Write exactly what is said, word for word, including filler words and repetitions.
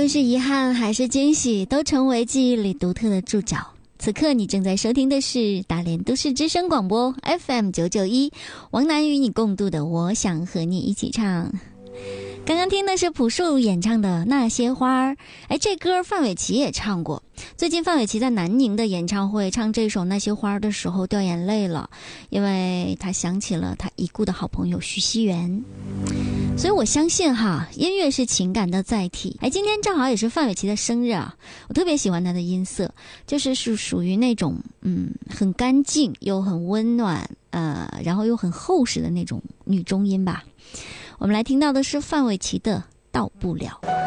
论是遗憾还是惊喜，都成为记忆里独特的注脚。此刻你正在收听的是大连都市之声广播 F M 九九一，王楠与你共度的我想和你一起唱。刚刚听的是朴树演唱的那些花儿，哎，这歌范玮琪也唱过。最近范玮琪在南宁的演唱会唱这首那些花儿的时候掉眼泪了，因为他想起了他已故的好朋友徐熙媛。所以我相信哈，音乐是情感的载体。哎，今天正好也是范玮琪的生日啊，我特别喜欢她的音色，就是是属于那种嗯很干净又很温暖，呃，然后又很厚实的那种女中音吧。我们来听到的是范玮琪的《到不了》。